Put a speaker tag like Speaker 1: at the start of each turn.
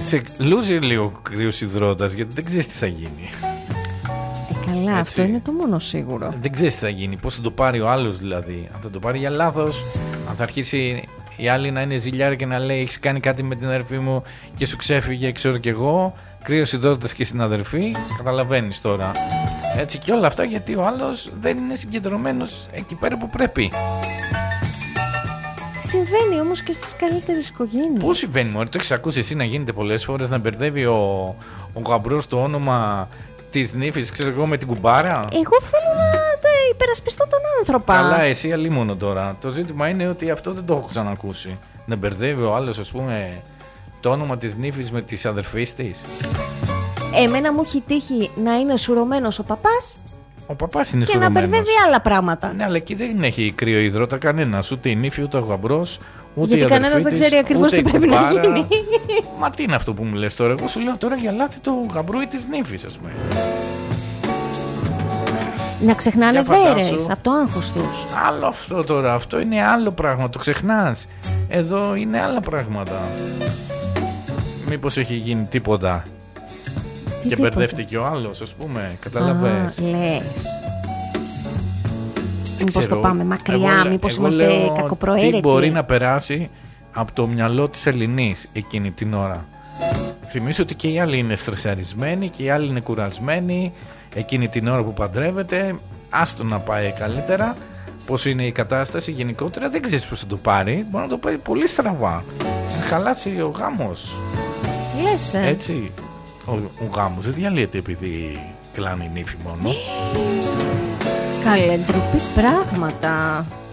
Speaker 1: σε λούζει λίγο κρύος υδρότας, γιατί δεν ξέρεις τι θα γίνει.
Speaker 2: Καλά, έτσι. Αυτό είναι το μόνο σίγουρο.
Speaker 1: Δεν ξέρεις τι θα γίνει, πώς θα το πάρει ο άλλος δηλαδή. Αν θα το πάρει για λάθος, αν θα αρχίσει η άλλη να είναι ζηλιάρη και να λέει έχεις κάνει κάτι με την αδερφή μου και σου ξέφυγε, ξέρω κι εγώ. Κρύος υδρότας και στην αδερφή, καταλαβαίνεις τώρα. Έτσι, και όλα αυτά γιατί ο άλλος δεν είναι συγκεντρωμένος εκεί πέρα που πρέπει.
Speaker 2: Συμβαίνει όμως και στις καλύτερες οικογένειες.
Speaker 1: Πού συμβαίνει, μωρέ, το έχεις ακούσει εσύ να γίνεται πολλές φορές, να μπερδεύει ο γαμπρός το όνομα της νύφης, ξέρω εγώ, με την κουμπάρα.
Speaker 2: Εγώ θέλω να υπερασπιστώ τον άνθρωπο.
Speaker 1: Καλά, εσύ αλίμονο τώρα. Το ζήτημα είναι ότι αυτό δεν το έχω ξανακούσει. Να μπερδεύει ο άλλος, ας πούμε, το όνομα της νύφης με της αδερφής της.
Speaker 2: Εμένα μου έχει τύχει να είναι σουρωμένος ο παπάς.
Speaker 1: Ο παπάς είναι
Speaker 2: και
Speaker 1: σουρωμένος.
Speaker 2: Και να μπερδεύει άλλα πράγματα.
Speaker 1: Ναι, αλλά εκεί δεν έχει κρύο υδρότα κανένας. Ούτε η νύφη, ούτε ο γαμπρός, ούτε
Speaker 2: γιατί
Speaker 1: η αδερφή
Speaker 2: κανένας δεν
Speaker 1: της,
Speaker 2: ξέρει ακριβώς τι πρέπει να γίνει.
Speaker 1: Μα τι είναι αυτό που μου λες τώρα? Εγώ σου λέω τώρα για λάθη του γαμπρού ή της νύφης, ας πούμε.
Speaker 2: Να ξεχνάνε βέρες από το άγχος τους.
Speaker 1: Άλλο αυτό τώρα. Αυτό είναι άλλο πράγμα. Το ξεχνάς. Εδώ είναι άλλα πράγματα. Μήπως έχει γίνει τίποτα και μπερδεύτηκε ο άλλος, ας πούμε. Καταλαβες.
Speaker 2: Λες. Μήπως το πάμε μακριά, μήπως είμαστε κακοπροαίρετοι.
Speaker 1: Τι μπορεί να περάσει από το μυαλό της Ελληνής εκείνη την ώρα. Θυμίζω ότι και οι άλλοι είναι στρεσαρισμένοι και οι άλλοι είναι κουρασμένοι εκείνη την ώρα που παντρεύεται. Άστο να πάει καλύτερα. Πώς είναι η κατάσταση γενικότερα, δεν ξέρεις πώς θα το πάρει. Μπορεί να το πάρει πολύ στραβά. Να χαλάσει ο γάμος.
Speaker 2: Λες,
Speaker 1: έτσι. Ο γάμος δεν διαλύεται επειδή κλάνει η νύφη μόνο.
Speaker 2: Καλέ, ντροπής πράγματα.